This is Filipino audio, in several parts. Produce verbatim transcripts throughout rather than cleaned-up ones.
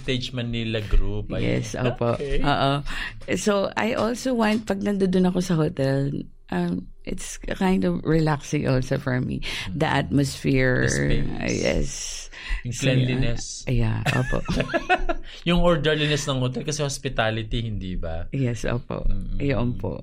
Heritage Manila Group. Ay, yes, opo. Okay. Oo. So, I also want, pag nandoon ako sa hotel, um, it's kind of relaxing also for me. The atmosphere. Uh, yes. Yung cleanliness. So, yeah, yeah, opo. Yung orderliness ng hotel kasi hospitality, hindi ba? Yes, opo. Mm-hmm. Iyon po.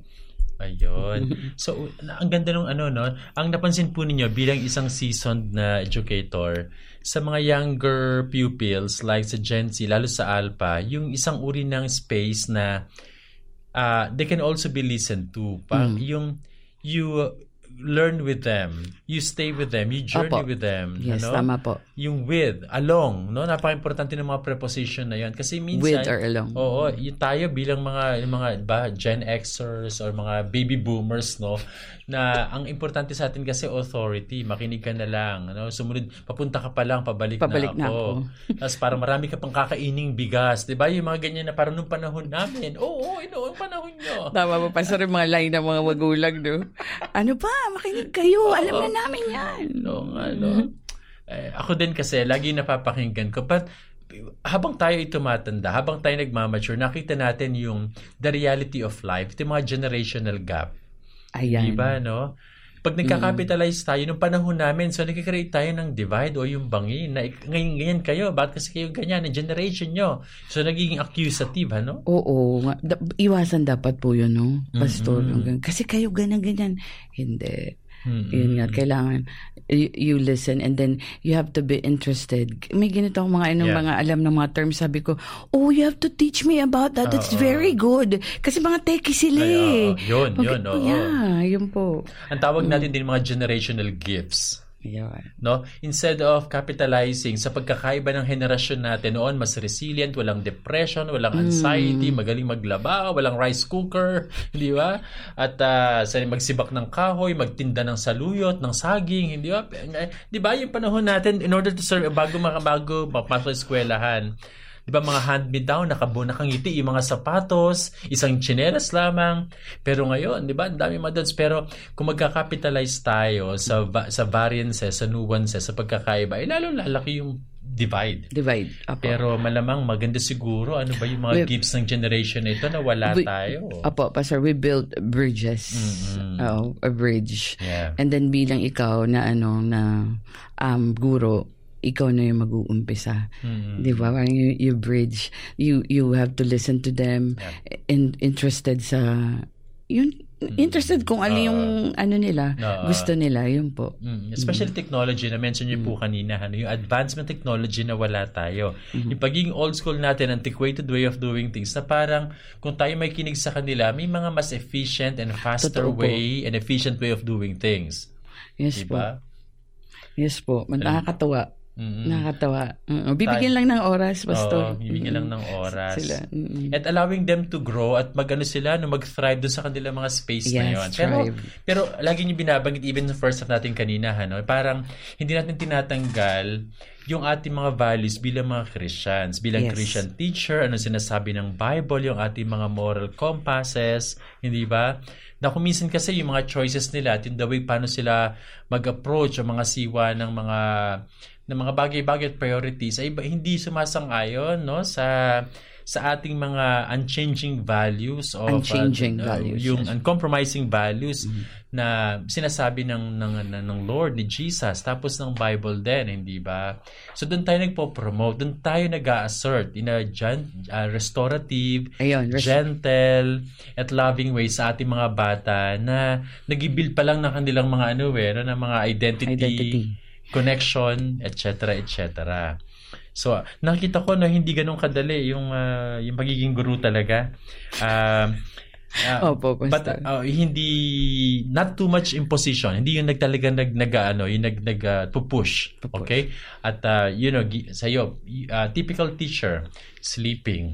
Ayun. So, ang ganda nung ano, no? Ang napansin po ninyo bilang isang seasoned na educator, sa mga younger pupils like sa Gen Z, lalo sa Alpha, yung isang uri ng space na uh, they can also be listened to. Pa, mm. Yung you learn with them, you stay with them, you journey Opo. With them. Yes, ano? Tama po. Yung with, along, no? Napaka-importante ng mga preposition na yun. Kasi minsan, with or along. Oo, yung tayo bilang mga, yung mga ba, Gen Xers or mga baby boomers, no? Na ang importante sa atin kasi authority, makinig ka na lang. Ano? Sumunod, papunta ka pa lang, pabalik, pabalik na ako. Na ako. Tapos parang marami ka pang kakaining bigas. Diba? Yung mga ganyan na parang nung panahon namin. Oo, oo, ino, yung panahon nyo. Tama po, pastor yung mga line ng mga magulang, no? Ano pa? Makinig kayo. Oo, alam na namin yan. No, ano. Eh, ako din kasi, lagi napapakinggan ko. But, habang tayo ay tumatanda, habang tayo nagmamature, nakita natin yung the reality of life, yung mga generational gap. Ayan. Diba, no? Pag nagka-capitalize tayo, nung panahon namin, so nagkakreate tayo ng divide o yung bangi, na ngayon ganyan kayo, bakit kasi kayo ganyan, yung generation nyo. So, nagiging accusative, ano? Oo. Da- iwasan dapat po yun, no? Pastor. Mm-hmm. Kasi kayo ganyan-ganyan. Hindi. Mm-hmm. Yun nga, kailangan you, you listen and then you have to be interested. May ganito akong mga, anong, yeah. mga alam ng mga terms, sabi ko, oh, you have to teach me about that. That's uh, very good. Kasi mga techie sila eh. Uh, yun, okay, yun. Oh, yeah, yun po. Ang tawag natin mm. din mga generational gifts. Yeah. No? Instead of capitalizing sa pagkakaiba ng henerasyon natin noon, mas resilient, walang depression, walang anxiety, mm. magaling maglaba, walang rice cooker, di ba? At uh, magsibak ng kahoy, magtinda ng saluyot, ng saging, hindi ba? Di ba yung panahon natin, in order to serve, bago bago mapasok sa eskwelahan, di ba mga hand-me-down, nakabu, nakangiti yung mga sapatos, isang tsinelas lamang. Pero ngayon, di ba, ang dami mga doons. Pero kung magka-capitalize tayo sa sa variances, sa nuances, sa pagkakaiba, eh, lalo lalaki yung divide. Divide. Apo. Pero malamang maganda siguro, ano ba yung mga we, gifts ng generation na ito na wala we, tayo? Apo, Pastor, we built bridges. Mm-hmm. Oh, a bridge. Yeah. And then bilang ikaw na ano, na um, guro, ikaw na yung mag-uumpisa. Mm-hmm. Di ba? You, you bridge. You you have to listen to them. Yeah. And interested sa... Yun, mm-hmm. interested kung ano uh, yung ano nila, uh, gusto nila. Yun po. Mm, especially mm-hmm. technology na mention niyo mm-hmm. po kanina. Ano, yung advancement technology na wala tayo. Mm-hmm. Yung pagiging old school natin, antiquated way of doing things, na parang kung tayo may kinig sa kanila, may mga mas efficient and faster Totoo way po. And efficient way of doing things. Yes diba? po. Yes po. Nakakatawa. Mm-hmm. Nakakatawa. Mm-hmm. Bibigyan Time. lang ng oras, Pastor. Oo, bibigyan mm-hmm. lang ng oras. Sila. Mm-hmm. At allowing them to grow at mag-ano sila, no, mag-thrive doon sa kanilang mga space yes, na yun. Pero, pero lagi niyo binabanggit, even the first half natin kanina, no, parang hindi natin tinatanggal yung ating mga values bilang mga Christians. Bilang yes. Christian teacher, ano sinasabi ng Bible, yung ating mga moral compasses, hindi ba? Na kung minsan kasi yung mga choices nila at yung the way paano sila mag-approach ang mga siwa ng mga ng mga bagay-bagay at priorities ay hindi sumasang-ayon no sa sa ating mga unchanging values of unchanging uh, values yung yes. uncompromising values mm-hmm. na sinasabi ng ng ng Lord ni Jesus tapos ng Bible din, hindi ba? So doon tayo nagpo-promote, doon tayo nag-a-assert in a gen, uh, restorative, Ayun, rest- gentle at loving way sa ating mga bata na nag-build pa lang ng kanilang mga ano eh, no, ng mga identity, identity. connection, et cetera, et cetera. So, nakita ko na hindi ganun kadali yung uh, yung pagiging guru talaga. Uh, uh, Opo, but uh, hindi not too much imposition. Hindi yung nagtalaga nag nag ano, yung nag nag uh, push, okay? At uh, you know, sayo, uh, typical teacher sleeping.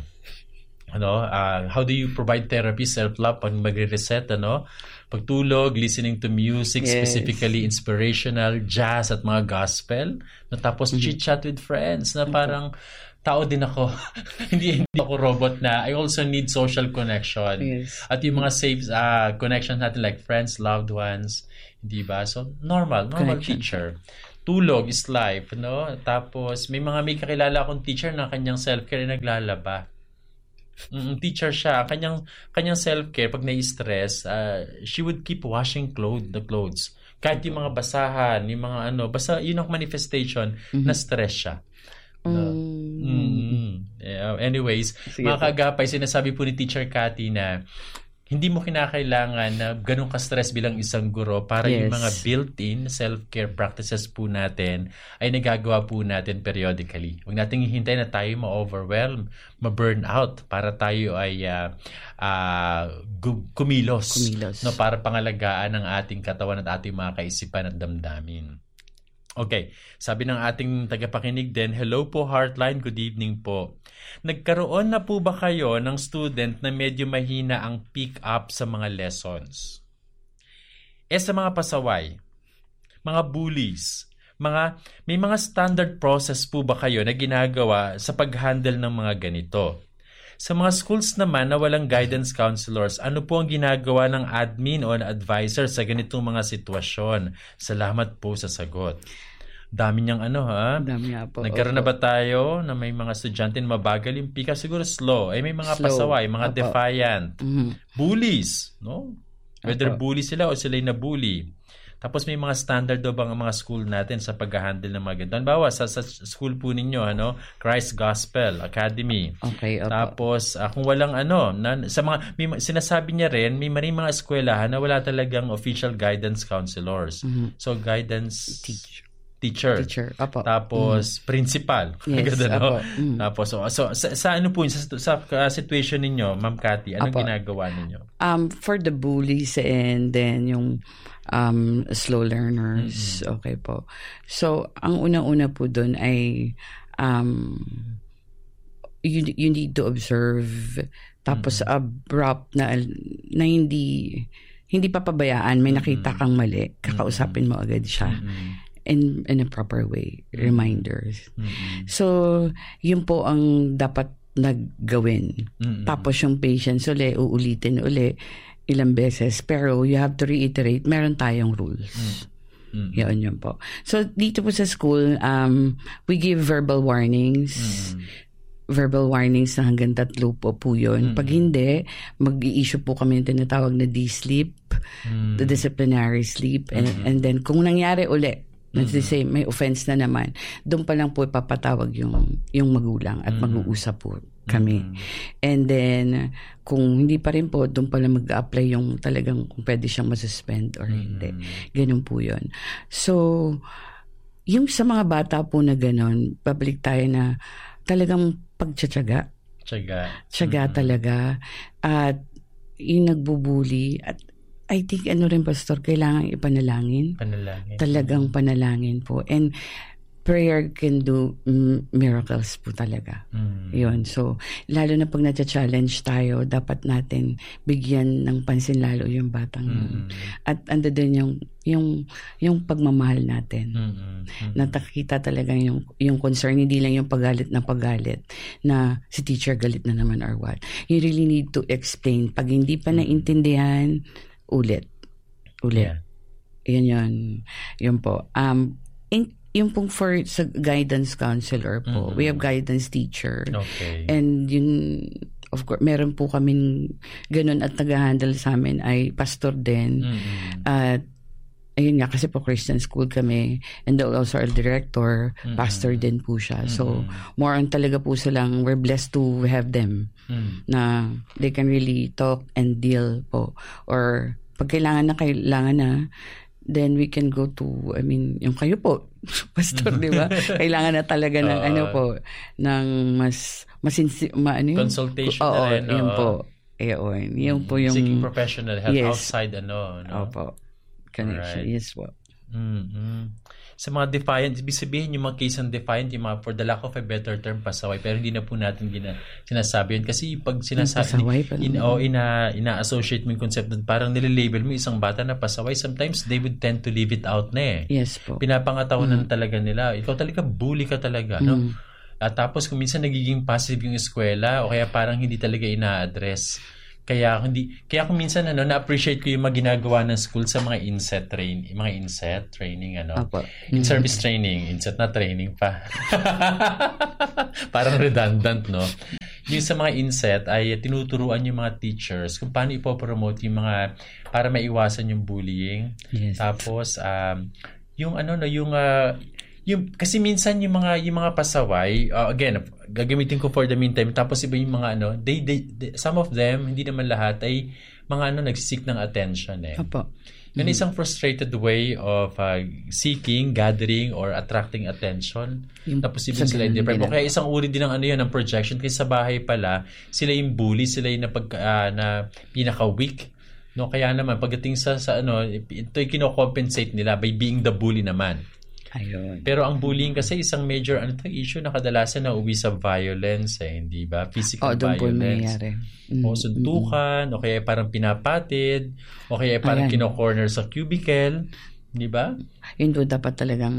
Ano, uh, how do you provide therapy, self-love pag magre-reset, ano? Pagtulog, listening to music, yes. specifically inspirational, jazz at mga gospel. No, tapos mm-hmm. chit-chat with friends na parang tao din ako. hindi hindi ako robot na I also need social connection. Yes. At yung mga safe uh, connections natin like friends, loved ones, di ba? So, normal, normal connection. Teacher. tulog is life, no? Tapos may mga may kakilala akong teacher na kanyang self-care ay naglalaba. Mm, teacher siya, kanyang kanyang self-care pag nai-stress, uh, she would keep washing clothes, the clothes. Kahit yung mga basahan, yung mga ano, basta yun ang manifestation mm-hmm. na stress siya. No? Mm. Mm-hmm. Yeah, anyways, sige, mga kaagapay, sinasabi po ni Teacher Cathy na hindi mo kinakailangan na ganun ka-stress bilang isang guro para yes. yung mga built-in self-care practices po natin ay nagagawa po natin periodically. Huwag nating hihintay na tayo ma-overwhelm, ma-burn out para tayo ay uh, uh, kumilos, kumilos. No, para pangalagaan ang ating katawan at ating mga kaisipan at damdamin. Okay, sabi ng ating tagapakinig din, hello po Heartline, good evening po. Nagkaroon na po ba kayo ng student na medyo mahina ang pick up sa mga lessons? Eh sa mga pasaway, mga bullies, mga, may mga standard process po ba kayo na ginagawa sa pag-handle ng mga ganito? Sa mga schools naman na walang guidance counselors, ano po ang ginagawa ng admin o advisor sa ganitong mga sitwasyon? Salamat po sa sagot. Dami niyang ano ha? Dami nga po. Nagkaroon na ba tayo na may mga estudyante na mabagal yung pika? Siguro slow. Eh may mga slow. Pasaway, mga Apo. Defiant. Mm-hmm. Bullies, no? Whether Apo. Bully sila o sila'y na-bully. Tapos may mga standard daw bang mga school natin sa pag-handle ng mga ganito. Bawa sa, sa school po ninyo, ano, Christ Gospel Academy. Okay, opo. Tapos uh, kung walang ano, na, sa mga may, sinasabi niya rin, may maring mga eskwelahan na wala talagang official guidance counselors. Mm-hmm. So guidance teacher. Teacher. Teacher. Apo. Tapos mm. principal. Yes, no? mm. Tapos so, so sa, sa ano po sa, sa uh, situation ninyo, Ma'am Cathy, anong Apo. Ginagawa ninyo? Um for the bullies and then yung um slow learners, mm-hmm. okay po. So ang una-una po doon ay um you you need to observe, tapos mm-hmm. abrupt na na hindi hindi papabayaan, may nakita kang mali, kakausapin mo agad siya. Mm-hmm. in in a proper way, reminders. Mm-hmm. So yun po ang dapat naggawin. Mm-hmm. Tapos yung patience uli, uulitin uli ilang beses, pero you have to reiterate, meron tayong rules. Mm-hmm. Yun yun po. So dito po sa school, um we give verbal warnings. Mm-hmm. Verbal warnings na hanggang tatlo po po yun. Mm-hmm. Pag hindi, mag-i-issue po kami ng tinatawag na D-sleep, mm-hmm. the disciplinary sleep, and, mm-hmm. and then kung nangyari uli, let's mm-hmm. say may offense na naman, doon pa lang po ipapatawag yung yung magulang at mm-hmm. mag-uusap po kami. Mm-hmm. And then kung hindi pa rin po, doon pa lang mag-apply yung talagang kung pwede siyang masuspend or mm-hmm. hindi. Ganun po yun. So yung sa mga bata po na ganun, public tayo na talagang pagtsatsaga. Tsaga. Tsaga mm-hmm. talaga. At yung nagbubuli at I think ano rin, Pastor, kailangan ipanalangin. Panalangin. Talagang panalangin po. And prayer can do mm, miracles po talaga. Mm. Yun. So, lalo na pag na-challenge tayo, dapat natin bigyan ng pansin lalo yung batang mm. yun. At ando din yung, yung, yung pagmamahal natin. Mm-hmm. Mm-hmm. Natakita talaga yung, yung concern, hindi lang yung paggalit na paggalit na si teacher galit na naman or what. You really need to explain. Pag hindi pa mm-hmm. naintindihan, ulit. Ulit. Yeah. Yun yun. Yun po. Um, in, yung pong for sa guidance counselor po, mm-hmm. we have guidance teacher. Okay. And yun, of course, meron po kaming ganun at nag-handle sa amin ay pastor din. Mm-hmm. At ayun nga, kasi po Christian school kami, and also our director, mm-hmm. pastor din po siya. Mm-hmm. So, more on talaga po silang, we're blessed to have them mm-hmm. na they can really talk and deal po. Or pag kailangan na, kailangan na, then we can go to, I mean, yung kayo po, pastor, di ba? Kailangan na talaga ng, uh, ano po, ng mas, mas, ma, ano yun? Consultation Oo, na rin. Yun po. Ayun. Yung po yung... Seeking professional help yes. outside, ano, no? Opo. Connection. Right. Yes po. Mm-hmm. Sa mga defiant, ibig sabihin yung mga case ng defiant, yung mga, for the lack of a better term, pasaway, pero hindi na po natin gina, sinasabi yun. Kasi pag sinasabi, in, o ina, ina-associate mo yung concept na parang nililabel mo isang bata na pasaway, sometimes they would tend to leave it out na eh. Yes po. Pinapangatawanan mm. talaga nila. Ikaw talaga, bully ka talaga. Mm. No? At tapos kung minsan nagiging passive yung eskwela o kaya parang hindi talaga ina-address. Kaya hindi kaya kung minsan ano na-appreciate ko yung mga ginagawa ng school sa mga inset train, mga inset training ano. Apo. In-service training, inset na training pa. Parang redundant, no? Yung sa mga inset ay tinuturuan yung mga teachers kung paano ipopromote yung mga para maiwasan yung bullying. Yes. Tapos um yung ano no yung uh, yung kasi minsan yung mga yung mga pasaway uh, again gagamitin ko for the meantime tapos iba yung mga ano they, they, they some of them hindi naman lahat ay mga ano nagsisik ng attention eh. Opo. Yan mm-hmm. isang frustrated way of uh, seeking, gathering or attracting attention. Yung tapos ibig sila i-deprive. Kaya isang uri din ng ano yan ng projection kasi sa bahay pala sila yung bully, sila yung napag uh, na pinaka-weak. No, kaya naman pagdating sa sa ano ito yung kino-compensate nila by being the bully naman. Ayun. Pero ang bullying kasi isang major ano to issue na kadalasan na uwi sa violence eh, hindi ba? Physical oh, violence. Mm-hmm. O suntukan, mm-hmm. o kaya parang pinapatid, o kaya parang Ayan. kino-corner sa cubicle, di ba? Yun doon dapat talagang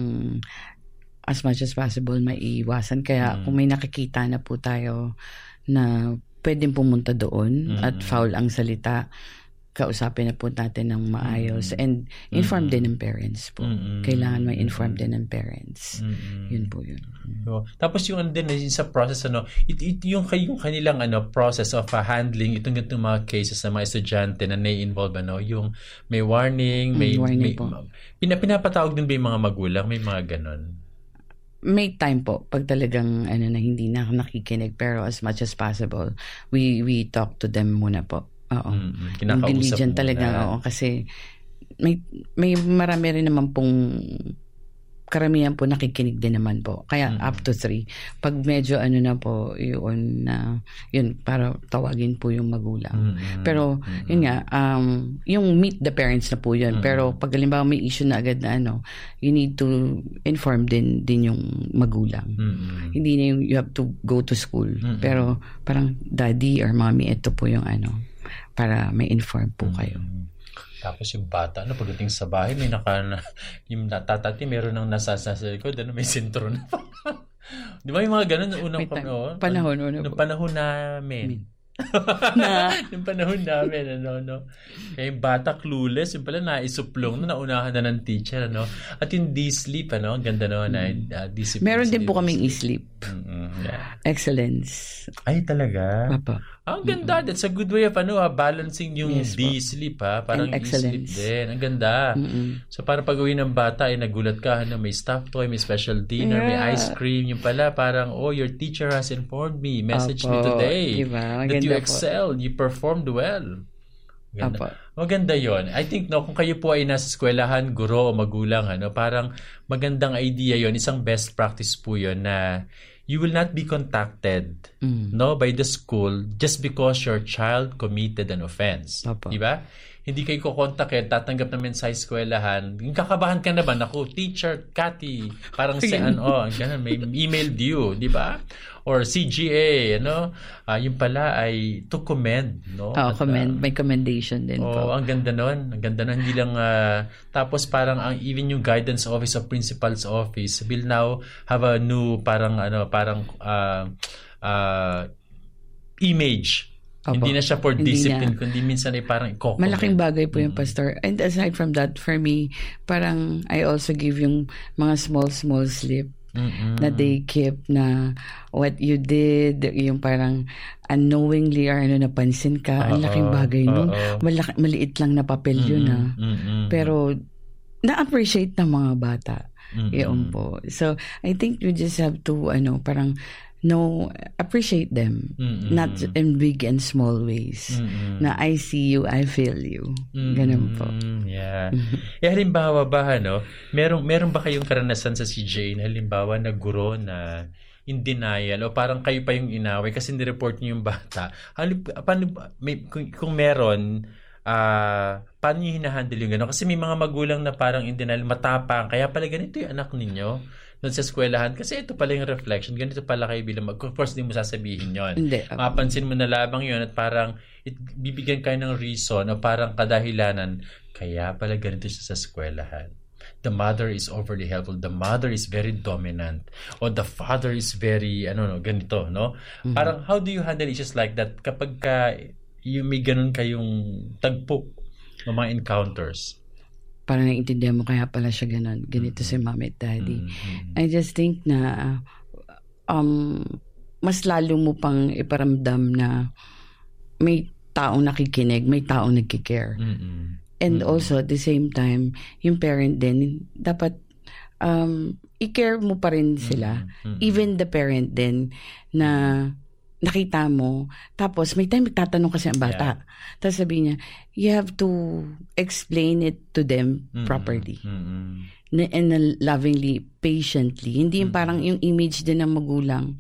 as much as possible maiiwasan. Kaya mm-hmm. kung may nakikita na po tayo na pwedeng pumunta doon mm-hmm. at foul ang salita, kausapin na po natin ng maayos mm-hmm. and inform mm-hmm. din ng parents po. Mm-hmm. Kailangan may inform din ng parents. Mm-hmm. Yun po yun. So, tapos yung ano din sa process ano, it, it, yung, yung kanilang ano process of uh, handling itong itong mga cases ng mga estudyante na nai-involve ano, yung may warning, may, mm, warning may po. Pina, pinapatawag din ba yung mga magulang, may mga ganon? May time po pag talagang ano na hindi na nakikinig pero as much as possible we we talk to them muna po. Oo. Mm-hmm. Kinakausap mo talaga, oo. Kasi may, may marami rin naman pong karamihan po nakikinig din naman po. Kaya mm-hmm. up to three. Pag medyo ano na po, yun na, uh, yun, para tawagin po yung magulang. Mm-hmm. Pero, mm-hmm. yun nga, um, yung meet the parents na po yun. Mm-hmm. Pero pag halimbawa may issue na agad na ano, you need to inform din din yung magulang. Mm-hmm. Hindi na yung you have to go to school. Mm-hmm. Pero parang daddy or mommy, ito po yung ano, para may inform po kayo. Mm-hmm. Tapos yung bata, ano, pagdating sa bahay, may naka, yung natatati, meron ng nasasa sa likod, ano, may sentro na pa. Di ba yung mga ganun, unang panahon? Panahon, unang panahon. panahon namin. na yung panahon namin ano no kaya yung bata clueless yung pala naisuplong na naunahan na ng teacher ano at yung D-sleep ano ang ganda no na uh, discipline meron din po kaming e-sleep mm-hmm. yeah. Excellence ay talaga Papa. Ang ganda mm-hmm. that's a good way of ano ha, balancing yung yes, D-sleep ha parang e-sleep din ang ganda mm-hmm. so para pag uwi ng bata ay nagulat ka ano may stuffed toy may special dinner yeah. may ice cream yung pala parang oh your teacher has informed me message Apo. me today diba? that you excelled, you performed well. Maganda. Maganda yon. I think no kung kayo po ay nasa eskwelahan, guro o magulang ano, parang magandang idea yon, isang best practice po yon na you will not be contacted mm. no by the school just because your child committed an offense. Di ba? Hindi kayo kukontakin, tatanggap na mensahe sa eskwelahan. Kakabahan ka na ba? Naku, teacher, Cathy, parang si ano, ganun, may email due, di ba? Or C G A, ano? Uh, yung pala ay to commend, no? Oh, At, commend. Uh, may commendation din oh, po. Oh, ang ganda nun. Ang ganda nun. Hindi lang, uh, tapos parang ang even yung guidance office of principal's office will now have a new parang, ano, parang uh, uh, image. Opo. Hindi na siya for hindi discipline, na. Kundi minsan ay parang i-comment. Malaking bagay po yung mm-hmm. pastor. And aside from that, for me, parang I also give yung mga small, small slip mm-hmm. na they keep na what you did, yung parang unknowingly or ano, napansin ka. Uh-oh. Ang laking bagay nun. Malaki, maliit lang na papel mm-hmm. yun ah. Mm-hmm. Pero na-appreciate ng mga bata. Mm-hmm. Yun po. So, I think you just have to, ano, parang no, appreciate them. Mm-hmm. Not in big and small ways. Mm-hmm. Na I see you, I feel you. Mm-hmm. Ganun po. Yeah. Eh, halimbawa ba, ano, meron, meron ba kayong karanasan sa C J na halimbawa na guro na in denial o parang kayo pa yung inaway kasi nireport niyo yung bata? Halim, paano, may, kung, kung meron, uh, paano niyo hinahandle yung gano'n? Kasi may mga magulang na parang in denial, matapang, kaya pala ganito yung anak ninyo doon sa eskwelahan. Kasi ito pala yung reflection. Ganito pala kayo bilang mag... Of course, hindi mo sasabihin yun. Hindi. Okay. Mapansin mo na labang yun at parang it, bibigyan kayo ng reason o parang kadahilanan. Kaya pala ganito siya sa eskwelahan. The mother is overly helpful. The mother is very dominant. Or the father is very, ano, no, ganito, no? Mm-hmm. Parang, how do you handle issues like that kapag ka yung may ganun kayong tagpo ng mga encounters? Parang naiintindihan mo kaya pala siya ganun. Ganito mm-hmm. si mommy at daddy. Mm-hmm. I just think na um, mas lalo mo pang iparamdam na may taong nakikinig, may taong nagkikare. Mm-hmm. And mm-hmm. also at the same time, yung parent din, dapat um, i-care mo pa rin sila. Mm-hmm. Even the parent din na nakita mo, tapos may time magtatanong kasi ang bata. Yeah. Tapos sabi niya, you have to explain it to them mm-hmm. properly. Mm-hmm. Na, and lovingly, patiently. Hindi mm-hmm. parang yung image din ng magulang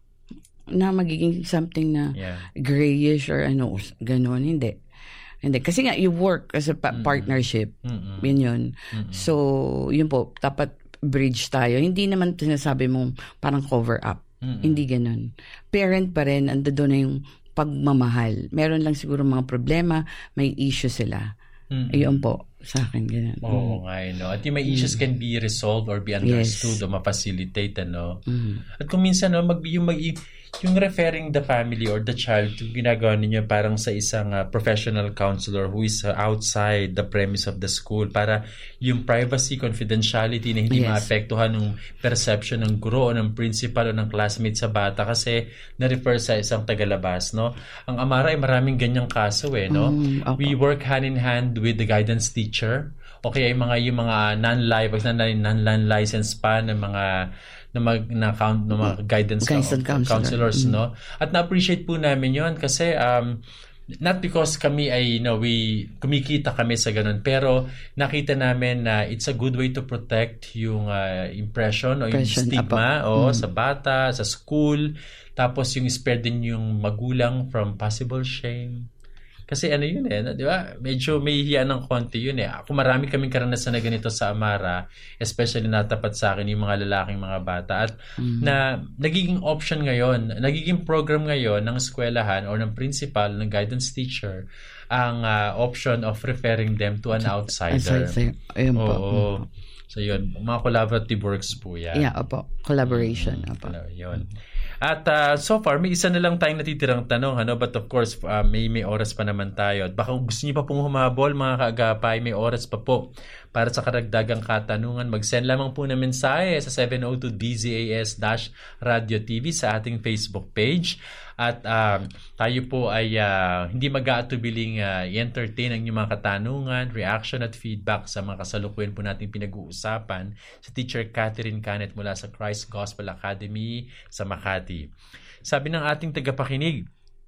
na magiging something na yeah. grayish or ano, gano'n. Hindi. Hindi. Kasi nga, you work as a pa- mm-hmm. partnership. Mm-hmm. Yun yun. Mm-hmm. So, yun po, dapat bridge tayo. Hindi naman sinasabi mong parang cover up. Mm-hmm. Hindi ganun. Parent pa rin, ando doon na yung pagmamahal. Meron lang siguro mga problema, may issue sila. Mm-hmm. Ayun po, sa akin ganun. Oo oh, mm-hmm. nga, no? At yung may issues mm-hmm. can be resolved or be understood yes. o ma-facilitate, ano? Mm-hmm. At kung minsan, no, mag, yung, mag, yung referring the family or the child, yung ginagawa ninyo parang sa isang uh, professional counselor who is uh, outside the premise of the school para yung privacy, confidentiality na hindi yes. maapektuhan ng perception ng guro o ng principal o ng classmate sa bata kasi na-refer sa isang tagalabas, no? Ang Amara ay maraming ganyang kaso, eh, no? Mm, okay. We work hand in hand with the guidance teacher o kaya yung mga, yung mga non-live, non-licensed pa ng mga na mag na count ng mga guidance Guidance counselor. counselors mm-hmm. no, at na-appreciate po namin yon kasi um not because kami ay you know we kumikita kami sa ganun, pero nakita namin na it's a good way to protect yung uh, impression o yung impression, stigma o mm-hmm. sa bata, sa school, tapos yung spare din yung magulang from possible shame. Kasi ano yun eh, di ba? Medyo may hiya ng konti yun eh. Ako marami kaming karanasan na ganito sa Amara, especially natapat sa akin yung mga lalaking mga bata. At mm-hmm. na nagiging option ngayon, nagiging program ngayon ng eskwelahan or ng principal, ng guidance teacher, ang uh, option of referring them to an outsider. Ayun po. Oo. So yun, mga collaborative works po yan. Yeah, opo. Collaboration. Opo. Yun. At uh, so far, may isa na lang tayong natitirang tanong, ano? But of course, uh, may, may oras pa naman tayo. At baka gusto niyo pa pong humabol, mga kaagapay, may oras pa po para sa karagdagang katanungan. Mag-send lamang po na mensahe sa seven oh two D Z A S-Radio T V sa ating Facebook page. At uh, tayo po ay uh, hindi mag-aatubiling uh, i-entertain ang inyong mga katanungan, reaction at feedback sa mga kasalukuyan po natin pinag-uusapan sa Teacher Catherine Canet mula sa Christ Gospel Academy sa Makati. Sabi ng ating tagapakinig,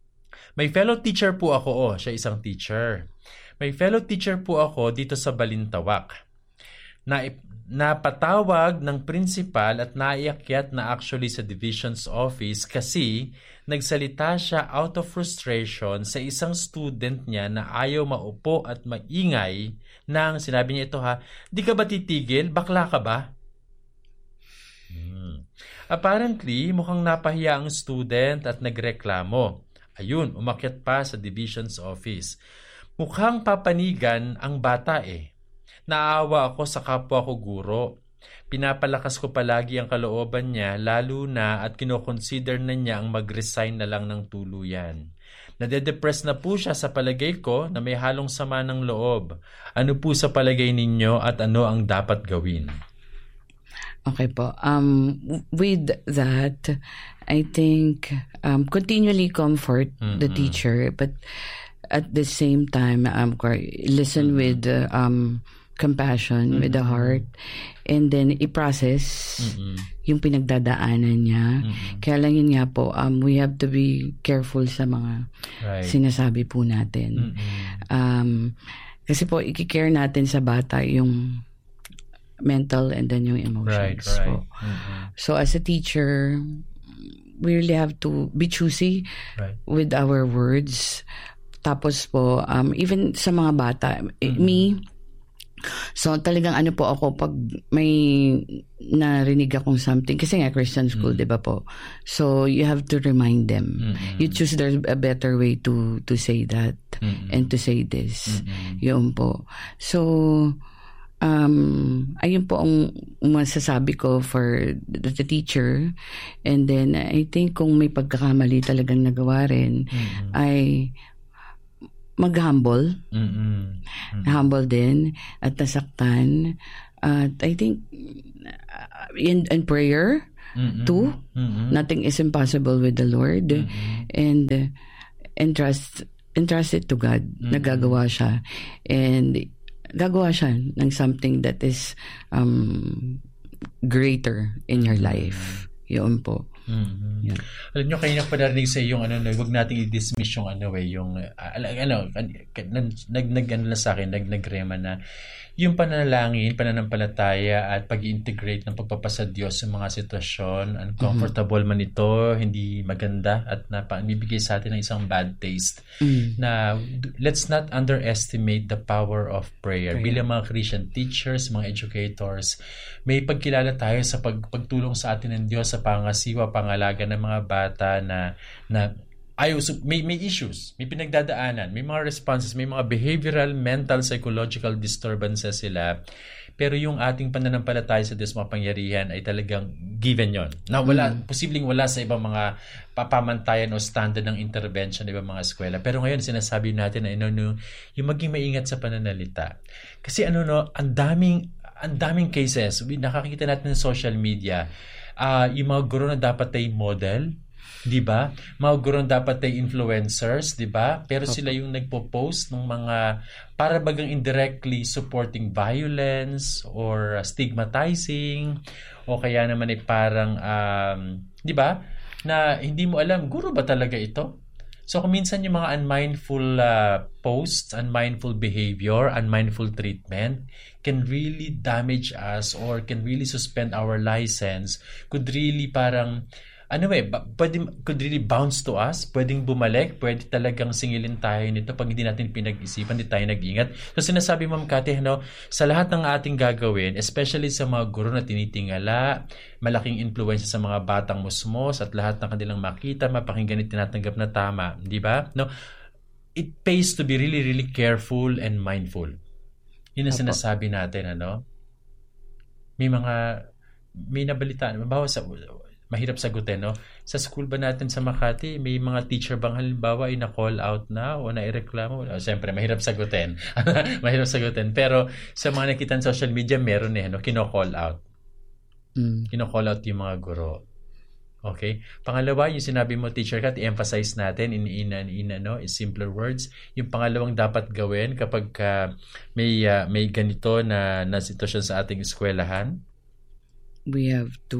may fellow teacher po ako, oh, siya isang teacher. May fellow teacher po ako dito sa Balintawak. Na napatawag ng principal at naiakyat na actually sa division's office kasi nagsalita siya out of frustration sa isang student niya na ayaw maupo at maingay nang sinabi niya ito ha, di ka ba titigil? Bakla ka ba? Hmm. Apparently, mukhang napahiya ang student at nagreklamo. Ayun, umakyat pa sa division's office. Mukhang papanigan ang bata eh. Naawa ako sa kapwa ko guro. Pinapalakas ko palagi ang kalooban niya lalo na at kinoconsider na niya ang mag-resign na lang ng tuluyan. Nade-depress na po siya sa palagay ko na may halong sama ng loob. Ano po sa palagay ninyo at ano ang dapat gawin? Okay po. Um, with that, I think um, continually comfort mm-hmm. the teacher, but at the same time, um, listen mm-hmm. with uh, um. compassion, mm-hmm. with the heart, and then i-process mm-hmm. yung pinagdadaanan niya. Mm-hmm. Kaya lang yun nga po, um, we have to be careful sa mga right. sinasabi po natin. Mm-hmm. Um, kasi po, i-care natin sa bata yung mental and then yung emotions. Right, right. Po. Mm-hmm. So as a teacher, we really have to be choosy right. with our words. Tapos po, um, even sa mga bata, mm-hmm. me, so talagang ano po ako pag may narinig akong something kasi nga Christian school, mm-hmm. 'di ba po? So you have to remind them. Mm-hmm. You choose there's a better way to to say that mm-hmm. and to say this. Mm-hmm. Yun po. So um ayun po ang masasabi ko for the, the teacher, and then I think kung may pagkakamali talagang nagawa rin mm-hmm. ay mag-humble. Mm-mm. Mm-mm. Humble din at nasaktan. At I think in, in prayer Mm-mm. too, Mm-mm. nothing is impossible with the Lord. Mm-mm. And uh, entrust, entrust it to God. Mm-mm. Nagagawa siya. And gagawa siya ng something that is um, greater in your life. Yun po. Mm-hmm. Yeah. Alam nyo, kaya pa narinig sa yung ano, wag nating i-dismiss yung ano eh, yung uh, ano, nag, nag, ano na sa akin, nag, nagrema na yung pananalangin, pananampalataya at pag-integrate ng pagpapasa Diyos sa mga sitwasyon, uncomfortable mm-hmm. man ito, hindi maganda at napamibigay sa atin ng isang bad taste. Mm-hmm. Na let's not underestimate the power of prayer. prayer. Bilang mga Christian teachers, mga educators, may pagkilala tayo sa pag, pagtulong sa atin ng Diyos sa pangasiwa, pangalaga ng mga bata na na ayaw, may, may issues, may pinagdadaanan, may mga responses, may mga behavioral, mental, psychological disturbances sila. Pero yung ating pananampalataya sa Diyos mapangyarihan ay talagang given yon. Na wala, mm. posibleng wala sa ibang mga papamantayan o standard ng intervention ng ibang mga eskwela. Pero ngayon, sinasabi natin na ano, no, yung maging maingat sa pananalita. Kasi ano no, ang daming, ang daming cases, nakakita natin sa social media, uh, yung mga guro na dapat ay model, di ba? Mga guro dapat ay influencers, di ba? Pero sila yung nagpo-post ng mga para bagang indirectly supporting violence or stigmatizing o kaya naman ay parang um, di ba? Na hindi mo alam, guro ba talaga ito? So kung minsan yung mga unmindful uh, posts, unmindful behavior, unmindful treatment can really damage us or can really suspend our license, could really parang ano eh, pwede, could really bounce to us, pwedeng bumalik, pwede talagang singilin tayo nito pag hindi natin pinag-isipan, hindi tayo nag-ingat. So sinasabi Ma'am Cathy, no, sa lahat ng ating gagawin, especially sa mga guro na tinitingala, malaking influensya sa mga batang musmos at lahat ng kanilang makita, mapakinggan at tinatanggap na tama, di ba? No, it pays to be really, really careful and mindful. Yun ang sinasabi natin, ano? May mga, may nabalitaan, mabawa sa, mahirap sagutin, no? Sa school ba natin sa Makati, may mga teacher bang halimbawa ay na-call out na o na-ireklamo? Oh, siyempre, mahirap sagutin. mahirap sagutin. Pero sa mga nakita sa social media, meron eh, no? Kino-call out. Mm. Kino-call out yung mga guro. Okay? Pangalawa, yung sinabi mo, Teacher Kat, i-emphasize natin in, in, in, in, ano, in simpler words. Yung pangalawang dapat gawin kapag uh, may, uh, may ganito na, na sitwasyon sa ating eskwelahan? We have to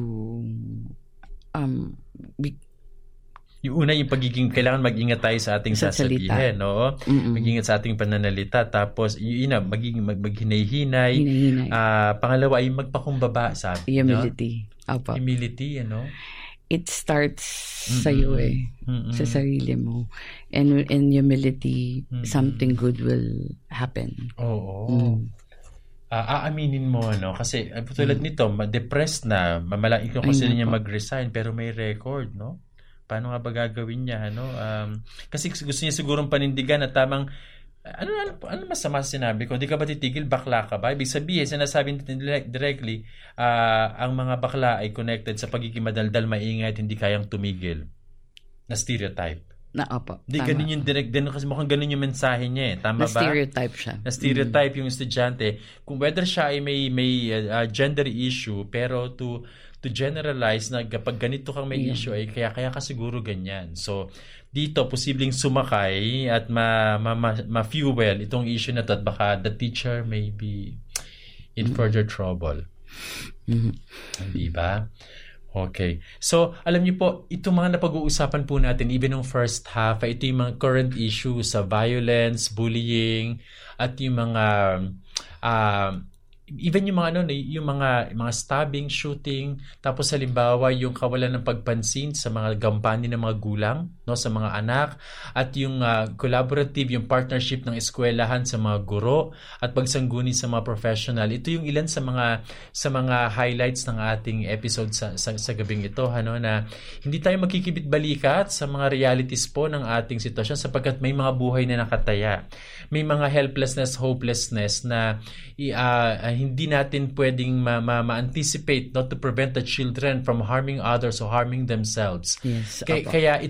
Um, be, yung una, yung pagiging, kailangan mag-ingat tayo sa ating sa sasabihin, no? Mag-ingat sa ating pananalita. Tapos, yun na, maging mag, maghinay-hinay. Hinay-hinay. Uh, pangalawa, ay magpakumbaba, sabi. Humility. No? Opo. Humility, ano? It starts mm-mm. sa iyo eh. Mm-mm. Sa sarili mo. And in humility, mm-mm. something good will happen. Oo. Mm. Uh, aaminin mo, no? Kasi uh, tulad mm. nito, depressed na, mamalaking ko kasi niya mag-resign, pero may record, no? Paano nga ba gagawin niya, ano? Um, kasi gusto niya sigurong panindigan na tamang, ano, ano, ano masama sinabi ko? Di ka ba titigil? Bakla ka ba? Ibig sabihin, sinasabi natin directly, uh, ang mga bakla ay connected sa pagiging madaldal, maingay at hindi kayang tumigil. Na stereotype. Na, opo. Di, ganun yung direct, ganun, kasi mukhang ganun yung mensahe niya eh. Tama na ba? Na-stereotype siya. Na-stereotype mm. yung estudyante. Kung whether siya ay may, may uh, gender issue, pero to to generalize na kapag ganito kang may yeah. issue, ay kaya, kaya ka siguro ganyan. So, dito, posibleng sumakay at ma, ma, ma, ma-fuel itong issue na to at baka the teacher may be in mm. further trouble. Mm-hmm. Hindi ba? Okay. So, alam niyo po, ito mga napag-uusapan po natin, even ng first half, ito yung mga current issues sa violence, bullying, at yung mga, uh, even yung mga, ano, yung mga, mga stabbing, shooting, tapos halimbawa yung kawalan ng pagpansin sa mga gampanin ng mga gulang, no, sa mga anak, at yung uh, collaborative, yung partnership ng eskwelahan sa mga guro, at pagsangguni sa mga professional. Ito yung ilan sa mga sa mga highlights ng ating episode sa sa, sa gabing ito, ano, na hindi tayo magkikibit-balikat sa mga realities po ng ating sitwasyon sapagkat may mga buhay na nakataya. May mga helplessness, hopelessness na uh, hindi natin pwedeng ma- ma- ma-anticipate, not to prevent the children from harming others or harming themselves. Yes, K- kaya it's good to be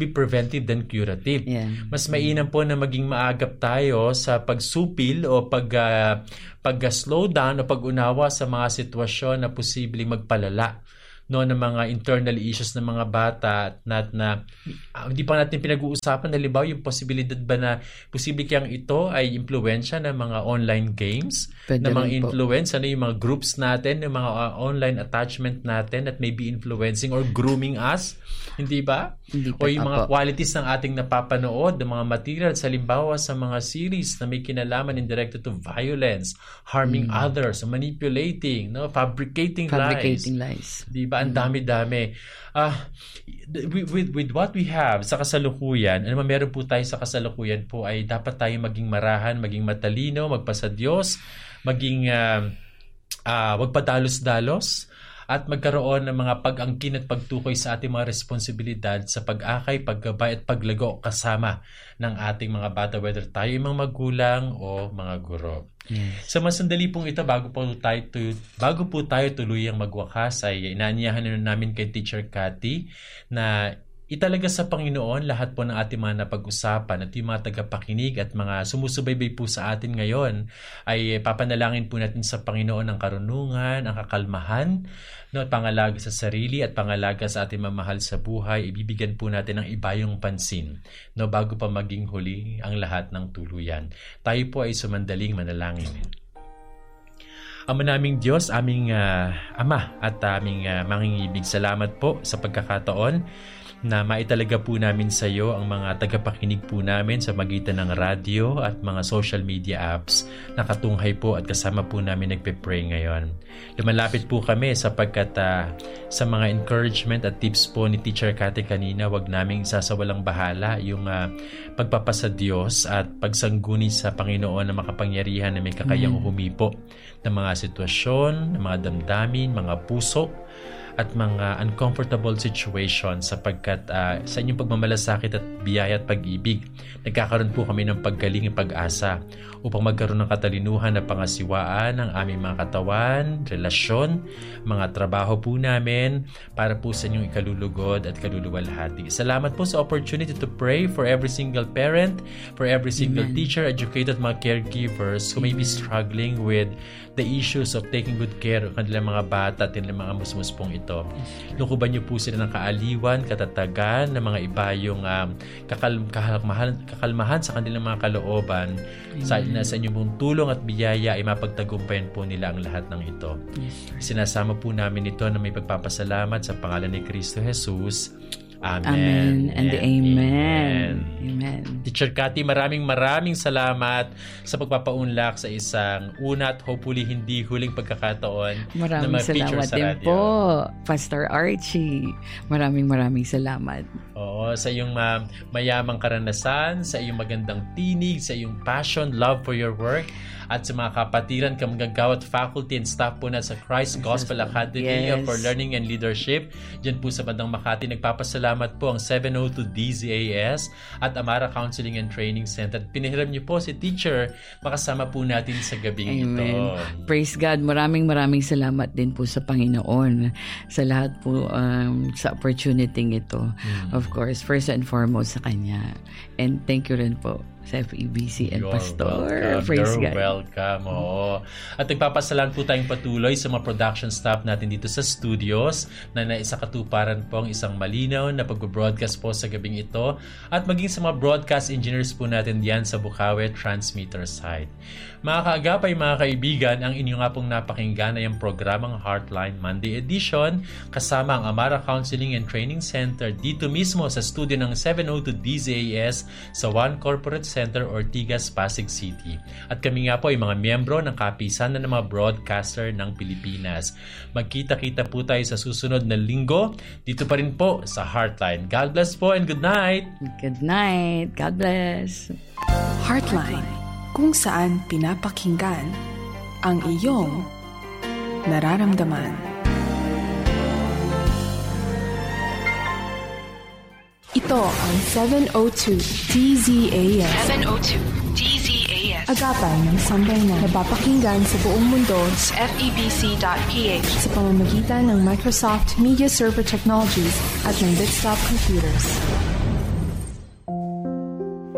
be preventive than curative. Yeah. Mas mainam po na maging maagap tayo sa pagsupil o pag uh, pag-slow down o pag-unawa sa mga sitwasyon na posibleng magpalala no ng mga internal issues ng mga bata na, na uh, hindi pa natin pinag-uusapan. Halimbawa, yung posibilidad ba na posible kayang ito ay impluwensya ng mga online games, Pwede ng mga rin po. influence, ano yung mga groups natin, ng mga uh, online attachment natin that may be influencing or grooming us, hindi ba? Hindi O pa, yung mga apo. qualities ng ating napapanood, ng mga materials, halimbawa sa mga series na may kinalaman and directed to violence, harming Mm. others, manipulating, no, fabricating, Fabricating lies. lies. Di ba? Ang dami-dami. Ah, with, with with what we have sa kasalukuyan, ano man meron po tayo sa kasalukuyan po ay dapat tayo maging marahan, maging matalino, magpasa Diyos, maging uh, uh, wag padalos-dalos at magkaroon ng mga pag-angkin at pagtukoy sa ating mga responsibilidad sa pag-akay, paggabay at paglago kasama ng ating mga bata, whether tayo yung mga magulang o mga guro. Yes. Sa mga sandali pong ito, bago po tayo, tu- bago po tayo tuluyang magwakas, ay inaanyahan na namin kay Teacher Cathy na italaga sa Panginoon lahat po ng ating mga napag-usapan at yung mga tagapakinig at mga sumusubaybay po sa atin ngayon ay papanalangin po natin sa Panginoon ang karunungan, ang kakalmahan, no, at pangalaga sa sarili at pangalaga sa ating mamahal sa buhay. Ibibigyan po natin ng ibayong pansin, no, bago pa maging huli ang lahat ng tuluyan. Tayo po ay sumandaling manalangin. Ama naming Diyos, aming uh, Ama at aming uh, mangingibig, salamat po sa pagkakataon na maitalaga po namin sa iyo ang mga tagapakinig po namin sa magitan ng radyo at mga social media apps. Nakatunghay po at kasama po namin nagpe-pray ngayon. Lumalapit po kami sapagkat uh, sa mga encouragement at tips po ni Teacher Cathy kanina, wag naming sasawalang bahala yung uh, pagpapasa Diyos at pagsangguni sa Panginoon na makapangyarihan na may kakayang humipo ng mga sitwasyon, ng mga damdamin, mga puso at mga uncomfortable situation sapagkat uh, sa inyong pagmamalasakit at biyaya at pag-ibig, nagkakaroon po kami ng paggaling at pag-asa upang magkaroon ng katalinuhan na pangasiwaan ng aming mga katawan, relasyon, mga trabaho po namin para po sa inyong ikalulugod at kaluluwalhati. Salamat po sa opportunity to pray for every single parent, for every single Amen. teacher, educated mga caregivers who may be struggling with the issues of taking good care of kanilang mga bata at kanilang mga musmuspong ito. Lukuban niyo po sila ng kaaliwan, katatagan, ng mga ibayong um, kakal- kakalmahan, kakalmahan sa kanilang mga kalooban. Sa, na sa inyong pong tulong at biyaya ay mapagtagumpayan po nila ang lahat ng ito. Yes. Sinasama po namin ito na may pagpapasalamat sa pangalan ni Kristo Jesus. Amen. Amen and amen. Amen. Amen. Teacher Cathy, maraming maraming salamat sa pagpapaunlak sa isang una at hopefully hindi huling pagkakataon na Maraming mag-feature salamat sa din radyo. po, Pastor Archie. Maraming maraming salamat. Oo, sa iyong ma- mayamang karanasan, sa iyong magandang tinig, sa iyong passion, love for your work, at sa mga kapatiran, kamagagawat faculty and staff po na sa Christ Gospel Academy Yes. for Learning and Leadership. Diyan po sa Bandang Makati, nagpapasalamat po ang seven oh two D Z A S at Amara Counseling and Training Center. Pinahiram niyo po si Teacher, makasama po natin sa gabing Amen. ito. Praise God. Maraming maraming salamat din po sa Panginoon sa lahat po um, sa opportunity ito. Mm. Of course, first and foremost sa Kanya. And thank you rin po sa F E B C and You're Pastor. welcome. Praise You're God. welcome. Oo. At nagpapasalan po tayong patuloy sa mga production staff natin dito sa studios na naisakatuparan po ang isang malinaw na pag-broadcast po sa gabing ito at maging sa mga broadcast engineers po natin diyan sa Bukawe Transmitter site. Mga kaagapay, mga kaibigan, ang inyo nga pong napakinggan ay ang programang Heartline Monday Edition kasama ang Amara Counseling and Training Center dito mismo sa studio ng seven oh two D Z A S sa One Corporate Center, Ortigas, Pasig City. At kami nga po ay mga miyembro ng kapisanan ng mga broadcaster ng Pilipinas. Magkita-kita po tayo sa susunod na linggo dito pa rin po sa Heartline. God bless po and good night! Good night. God bless. Heartline, kung saan pinapakinggan ang iyong nararamdaman. Ito ang seven oh two D Z A S. seven oh two D Z A S. Agapan ng sambayanan na napapakinggan sa buong mundo F E B C dot P H sa pamamagitan ng Microsoft Media Server Technologies at ng Desktop Computers.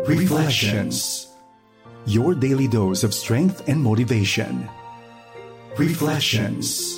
Reflections. Your daily dose of strength and motivation. Reflections.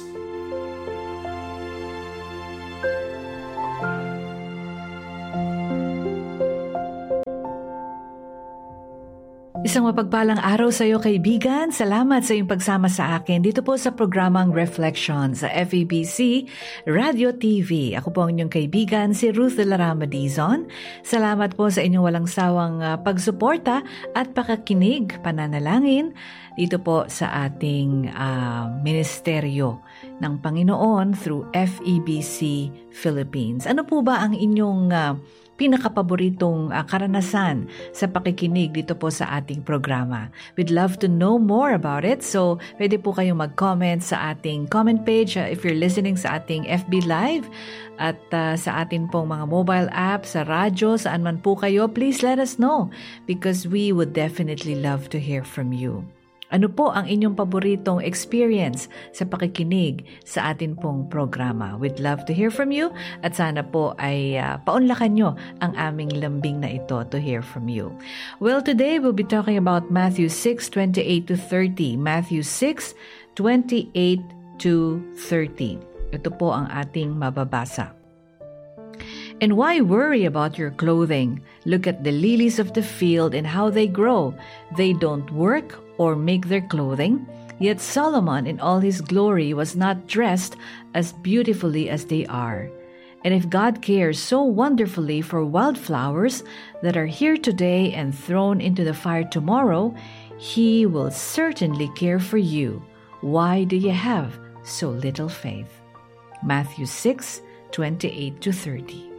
Isang mapagpalang araw sa iyo, kaibigan. Salamat sa iyong pagsama sa akin dito po sa programang Reflections sa F E B C Radio T V. Ako po ang inyong kaibigan, si Ruth de la Rama Dizon. Salamat po sa inyong walang sawang uh, pagsuporta at pakakinig, pananalangin dito po sa ating uh, ministeryo ng Panginoon through F E B C Philippines. Ano po ba ang inyong uh, pinakapaboritong uh, karanasan sa pakikinig dito po sa ating programa? We'd love to know more about it. So, pwede po kayong mag-comment sa ating comment page uh, if you're listening sa ating F B Live at uh, sa ating pong mga mobile app, sa radyo, saan man po kayo. Please let us know because we would definitely love to hear from you. Ano po ang inyong paboritong experience sa pakikinig sa atin pong programa? We'd love to hear from you at sana po ay uh, paunlakan nyo ang aming lambing na ito to hear from you. Well, today we'll be talking about Matthew six twenty-eight to thirty. Matthew six twenty-eight to thirty. Ito po ang ating mababasa. And why worry about your clothing? Look at the lilies of the field and how they grow. They don't work or make their clothing. Yet Solomon in all his glory was not dressed as beautifully as they are. And if God cares so wonderfully for wildflowers that are here today and thrown into the fire tomorrow, He will certainly care for you. Why do you have so little faith? Matthew six twenty-eight to thirty.